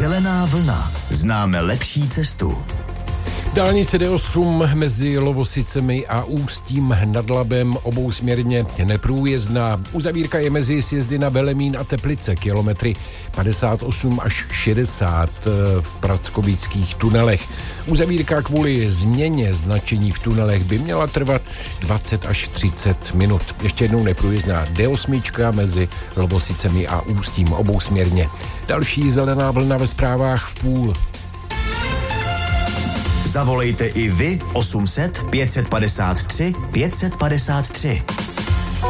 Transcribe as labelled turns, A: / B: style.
A: Zelená vlna. Známe lepší cestu.
B: Dálnice D8 mezi Lovosicemi a Ústím nad Labem obousměrně neprůjezdná. Uzavírka je mezi sjezdy na Velemín a Teplice, kilometry 58 až 60 v prackovických tunelech. Uzavírka kvůli změně značení v tunelech by měla trvat 20 až 30 minut. Ještě jednou neprůjezdná D8 mezi Lovosicemi a Ústím obousměrně. Další zelená vlna ve zprávách v půl.
A: Zavolejte i vy 800 553 553.